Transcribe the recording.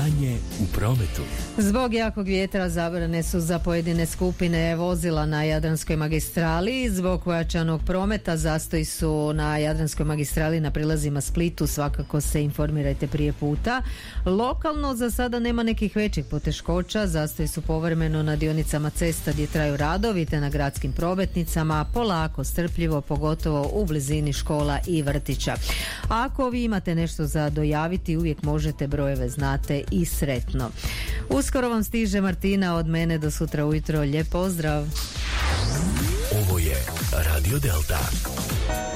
Stanje u prometu. Zbog jakog vjetra zabrane su za pojedine skupine vozila na Jadranskoj magistrali. Zbog pojačanog prometa zastoji su na Jadranskoj magistrali na prilazima Splitu. Svakako se informirajte prije puta. Lokalno za sada nema nekih većih poteškoća. Zastoji su povremeno na dionicama cesta gdje traju radovi te na gradskim prometnicama. Polako, strpljivo, pogotovo u blizini škola i vrtića. Ako vi imate nešto za dojaviti, uvijek možete, brojeve znate i sretno. Uskoro vam stiže Martina od mene, do sutra ujutro. Lijep pozdrav! Ovo je Radio Delta.